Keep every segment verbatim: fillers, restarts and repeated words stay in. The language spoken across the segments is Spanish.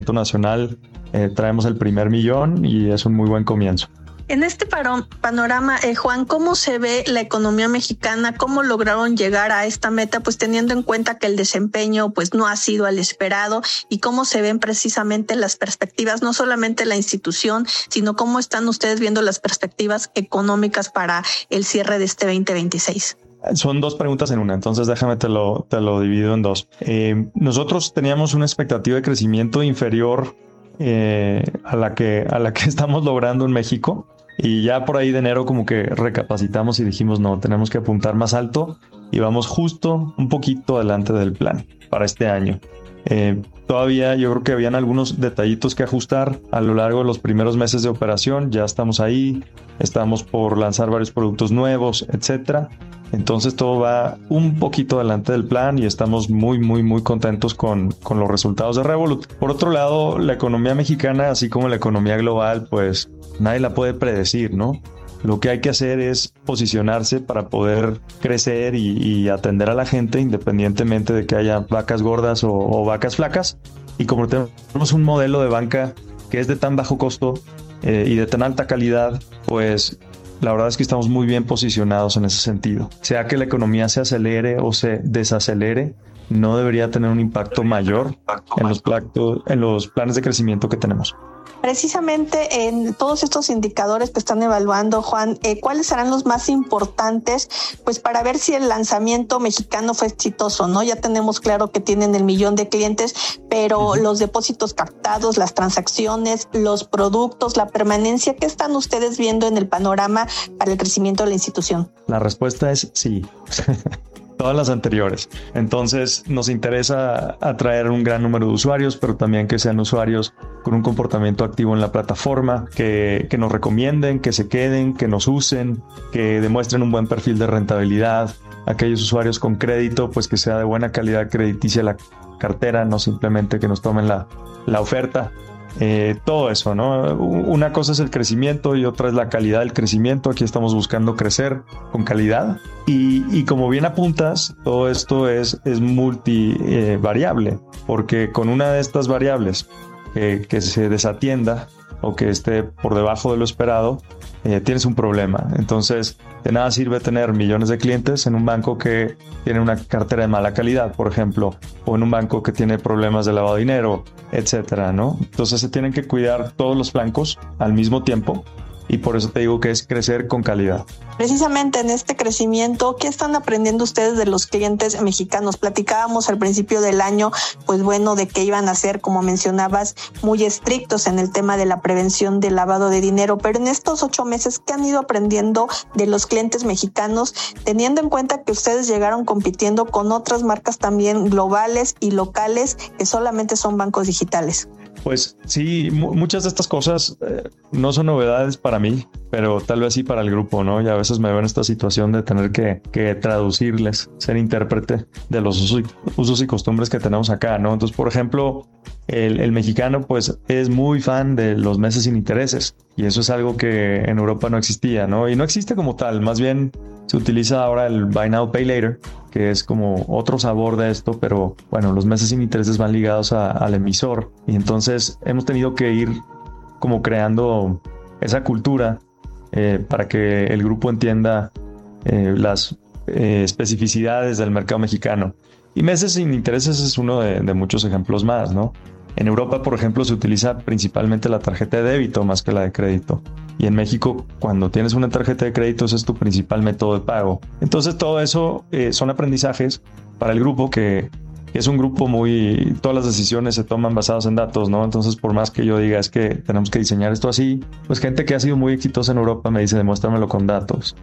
nacional eh, traemos el primer millón y es un muy buen comienzo. En este paro- panorama, eh, Juan, ¿cómo se ve la economía mexicana? ¿Cómo lograron llegar a esta meta? Pues teniendo en cuenta que el desempeño pues no ha sido el esperado, y cómo se ven precisamente las perspectivas, no solamente la institución, sino cómo están ustedes viendo las perspectivas económicas para el cierre de este veinte veintiséis. Son dos preguntas en una, entonces déjame te lo, te lo divido en dos. Eh, nosotros teníamos una expectativa de crecimiento inferior eh, a la que, a la que estamos logrando en México. Y ya por ahí de enero como que recapacitamos y dijimos, no, tenemos que apuntar más alto y vamos justo un poquito adelante del plan para este año. Eh, todavía yo creo que habían algunos detallitos que ajustar a lo largo de los primeros meses de operación. Ya estamos ahí, estamos por lanzar varios productos nuevos, etcétera. Entonces todo va un poquito adelante del plan y estamos muy, muy, muy contentos con, con los resultados de Revolut. Por otro lado, la economía mexicana, así como la economía global, pues nadie la puede predecir, ¿no? Lo que hay que hacer es posicionarse para poder crecer y, y atender a la gente independientemente de que haya vacas gordas o, o vacas flacas. Y como tenemos un modelo de banca que es de tan bajo costo eh, y de tan alta calidad, pues la verdad es que estamos muy bien posicionados en ese sentido. Sea que la economía se acelere o se desacelere, no debería tener un impacto mayor en los, platos, en los planes de crecimiento que tenemos. Precisamente en todos estos indicadores que están evaluando, Juan, eh, ¿cuáles serán los más importantes pues para ver si el lanzamiento mexicano fue exitoso, ¿no? Ya tenemos claro que tienen el millón de clientes, pero uh-huh. los depósitos captados, las transacciones, los productos, la permanencia, ¿qué están ustedes viendo en el panorama para el crecimiento de la institución? La respuesta es sí. Todas las anteriores. Entonces nos interesa atraer un gran número de usuarios, pero también que sean usuarios con un comportamiento activo en la plataforma, que, que nos recomienden, que se queden, que nos usen, que demuestren un buen perfil de rentabilidad. Aquellos usuarios con crédito, pues que sea de buena calidad crediticia la cartera, no simplemente que nos tomen la, la oferta. Eh, todo eso, ¿no? Una cosa es el crecimiento y otra es la calidad del crecimiento. Aquí estamos buscando crecer con calidad y, y como bien apuntas, todo esto es, es multivariable, eh, porque con una de estas variables eh, que se desatienda o que esté por debajo de lo esperado, eh, tienes un problema. Entonces, de nada sirve tener millones de clientes en un banco que tiene una cartera de mala calidad, por ejemplo, o en un banco que tiene problemas de lavado de dinero, etcétera, ¿no? Entonces se tienen que cuidar todos los flancos al mismo tiempo. Y por eso te digo que es crecer con calidad. Precisamente en este crecimiento, ¿qué están aprendiendo ustedes de los clientes mexicanos? Platicábamos al principio del año, pues bueno, de que iban a ser, como mencionabas, muy estrictos en el tema de la prevención del lavado de dinero, pero en estos ocho meses, ¿qué han ido aprendiendo de los clientes mexicanos, teniendo en cuenta que ustedes llegaron compitiendo con otras marcas también globales y locales que solamente son bancos digitales? Pues sí, m- muchas de estas cosas eh, no son novedades para mí, pero tal vez sí para el grupo, ¿no? Y a veces me veo en esta situación de tener que, que traducirles, ser intérprete de los usos y, usos y costumbres que tenemos acá, ¿no? Entonces, por ejemplo, el, el mexicano pues es muy fan de los meses sin intereses y eso es algo que en Europa no existía, ¿no? Y no existe como tal, más bien se utiliza ahora el Buy Now, Pay Later, que es como otro sabor de esto, pero bueno, los meses sin intereses van ligados a, al emisor y entonces hemos tenido que ir como creando esa cultura eh, para que el grupo entienda eh, las eh, especificidades del mercado mexicano. Y meses sin intereses es uno de, de muchos ejemplos más, ¿no? En Europa, por ejemplo, se utiliza principalmente la tarjeta de débito más que la de crédito. Y en México, cuando tienes una tarjeta de crédito, ese es tu principal método de pago. Entonces, todo eso eh, son aprendizajes para el grupo que, que es un grupo muy... Todas las decisiones se toman basadas en datos, ¿no? Entonces, por más que yo diga es que tenemos que diseñar esto así, pues gente que ha sido muy exitosa en Europa me dice, demuéstramelo con datos.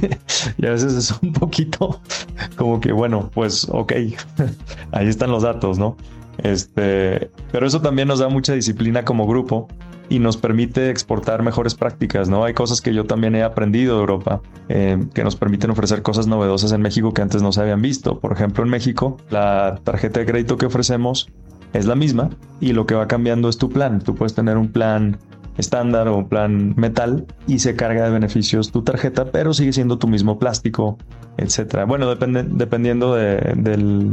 Y a veces es un poquito como que, bueno, pues ok, ahí están los datos, ¿no? Este, pero eso también nos da mucha disciplina como grupo y nos permite exportar mejores prácticas, ¿no? Hay cosas que yo también he aprendido de Europa eh, que nos permiten ofrecer cosas novedosas en México que antes no se habían visto. Por ejemplo, en México, la tarjeta de crédito que ofrecemos es la misma y lo que va cambiando es tu plan. Tú puedes tener un plan estándar o un plan metal y se carga de beneficios tu tarjeta, pero sigue siendo tu mismo plástico, etcétera. Bueno, depende, dependiendo de, del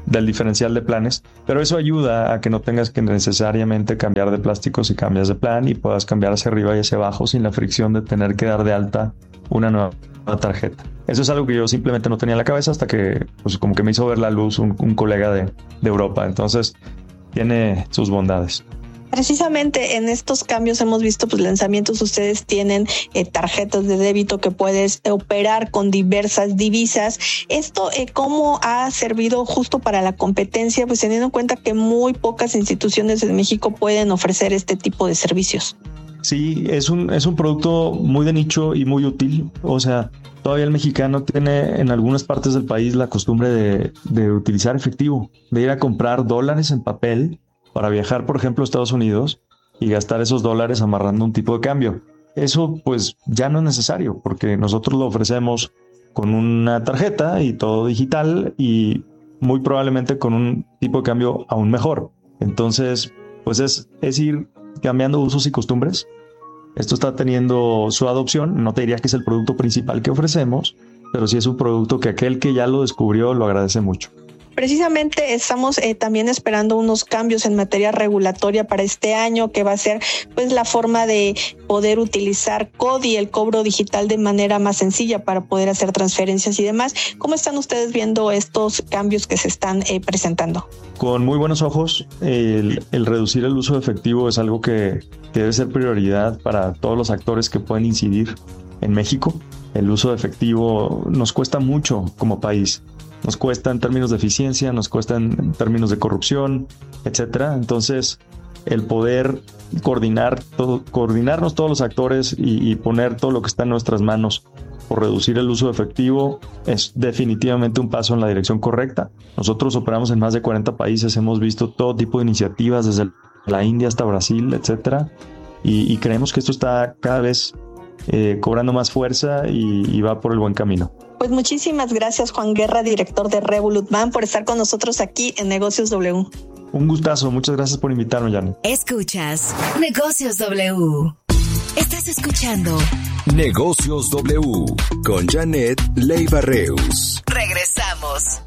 del diferencial de planes, pero eso ayuda a que no tengas que necesariamente cambiar de plástico si cambias de plan y puedas cambiar hacia arriba y hacia abajo sin la fricción de tener que dar de alta una nueva tarjeta. Eso es algo que yo simplemente no tenía en la cabeza hasta que pues como que me hizo ver la luz un, un colega de, de Europa. Entonces tiene sus bondades. Precisamente en estos cambios hemos visto pues lanzamientos, ustedes tienen eh, tarjetas de débito que puedes operar con diversas divisas. Esto eh, ¿cómo ha servido justo para la competencia? Pues teniendo en cuenta que muy pocas instituciones en México pueden ofrecer este tipo de servicios. Sí, es un, es un producto muy de nicho y muy útil. O sea, todavía el mexicano tiene en algunas partes del país la costumbre de, de utilizar efectivo, de ir a comprar dólares en papel para viajar, por ejemplo, a Estados Unidos y gastar esos dólares amarrando un tipo de cambio. Eso pues ya no es necesario porque nosotros lo ofrecemos con una tarjeta y todo digital y muy probablemente con un tipo de cambio aún mejor. Entonces, pues es, es ir cambiando usos y costumbres. Esto está teniendo su adopción. No te diría que es el producto principal que ofrecemos, pero sí es un producto que aquel que ya lo descubrió lo agradece mucho. Precisamente estamos eh, también esperando unos cambios en materia regulatoria para este año, que va a ser pues la forma de poder utilizar C O D I, el cobro digital, de manera más sencilla para poder hacer transferencias y demás. ¿Cómo están ustedes viendo estos cambios que se están eh, presentando? Con muy buenos ojos. El, el reducir el uso de efectivo es algo que, que debe ser prioridad para todos los actores que pueden incidir en México. El uso de efectivo nos cuesta mucho como país. Nos cuesta en términos de eficiencia, nos cuesta en términos de corrupción, etcétera. Entonces, el poder coordinar todo, coordinarnos todos los actores y, y poner todo lo que está en nuestras manos por reducir el uso de efectivo es definitivamente un paso en la dirección correcta. Nosotros operamos en más de cuarenta países, hemos visto todo tipo de iniciativas desde la India hasta Brasil, etcétera. Y, y creemos que esto está cada vez eh, cobrando más fuerza y, y va por el buen camino. Pues muchísimas gracias, Juan Guerra, director de Revolut Bank, por estar con nosotros aquí en Negocios W. Un gustazo, muchas gracias por invitarme, Janet. Escuchas Negocios W. Estás escuchando Negocios W con Janet Leiva Reus. Regresamos.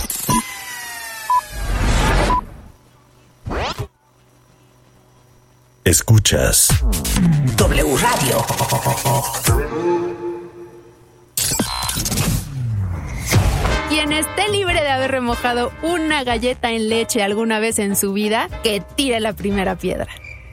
Escuchas W Radio. Quien esté libre de haber remojado una galleta en leche alguna vez en su vida, que tire la primera piedra.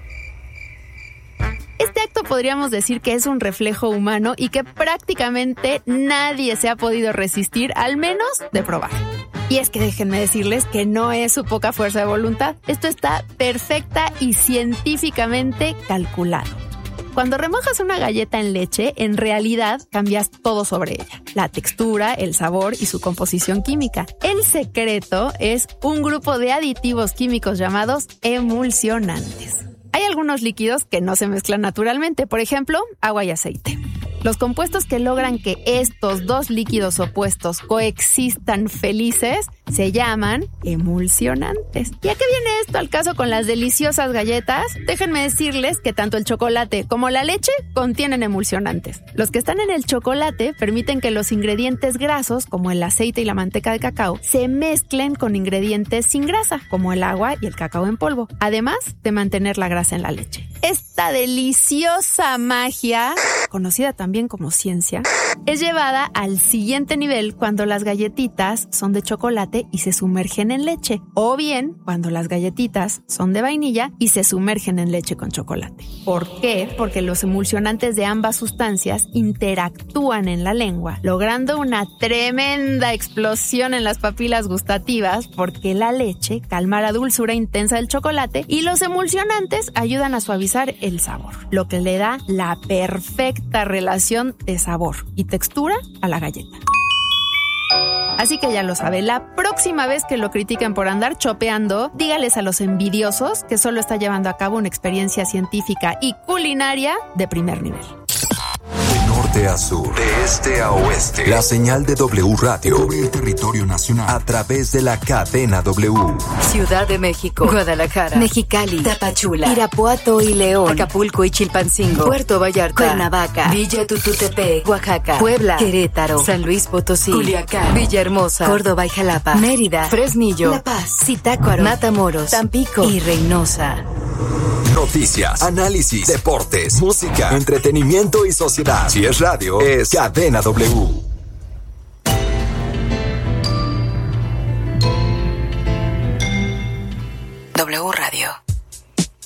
Este acto podríamos decir que es un reflejo humano y que prácticamente nadie se ha podido resistir, al menos de probar. Y es que déjenme decirles que no es su poca fuerza de voluntad. Esto está perfecta y científicamente calculado. Cuando remojas una galleta en leche, en realidad cambias todo sobre ella. La textura, el sabor y su composición química. El secreto es un grupo de aditivos químicos llamados emulsionantes. Hay algunos líquidos que no se mezclan naturalmente, por ejemplo, agua y aceite. Los compuestos que logran que estos dos líquidos opuestos coexistan felices se llaman emulsionantes. ¿Y a qué viene esto al caso con las deliciosas galletas? Déjenme decirles que tanto el chocolate como la leche contienen emulsionantes. Los que están en el chocolate permiten que los ingredientes grasos, como el aceite y la manteca de cacao, se mezclen con ingredientes sin grasa, como el agua y el cacao en polvo, además de mantener la grasa en la leche. Esta deliciosa magia, conocida también como ciencia, es llevada al siguiente nivel cuando las galletitas son de chocolate y se sumergen en leche, o bien cuando las galletitas son de vainilla y se sumergen en leche con chocolate. ¿Por qué? Porque los emulsionantes de ambas sustancias interactúan en la lengua, logrando una tremenda explosión en las papilas gustativas, porque la leche calma la dulzura intensa del chocolate y los emulsionantes ayudan a suavizar el sabor, lo que le da la perfecta relación de sabor y textura a la galleta. Así que ya lo sabe, la próxima vez que lo critiquen por andar chopeando, dígales a los envidiosos que solo está llevando a cabo una experiencia científica y culinaria de primer nivel. De norte a sur, de este a oeste. La señal de W Radio cubre el territorio nacional a través de la cadena W. Ciudad de México, Guadalajara, Mexicali, Tapachula, Irapuato y León, Acapulco y Chilpancingo, Puerto Vallarta, Cuernavaca, Villa Tututepec, Oaxaca, Puebla, Querétaro, San Luis Potosí, Culiacán, Villahermosa, Córdoba y Jalapa, Mérida, Fresnillo, La Paz, Zitácuaro, Matamoros, Tampico y Reynosa. Noticias, análisis, deportes, música, entretenimiento y sociedad. Si es radio, es Cadena W. W Radio.